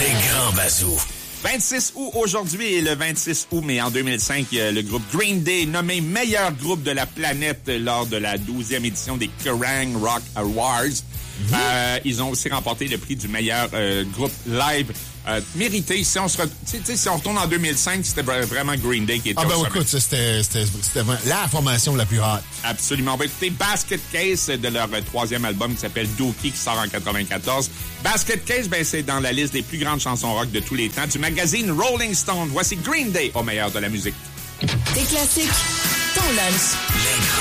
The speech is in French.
Les grands bazous. 26 août aujourd'hui et le 26 août, mais en 2005, il y a le groupe Green Day nommé meilleur groupe de la planète lors de la 12e édition des Kerrang Rock Awards. Ils ont aussi remporté le prix du meilleur groupe live mérité. Si on retourne en 2005, c'était vraiment Green Day qui était au sommet. Écoute, c'était la formation la plus hot. Absolument. On va écouter Basket Case de leur troisième album qui s'appelle Dookie, qui sort en 94. Basket Case, c'est dans la liste des plus grandes chansons rock de tous les temps du magazine Rolling Stone. Voici Green Day au meilleur de la musique. Des classiques, ton lunch.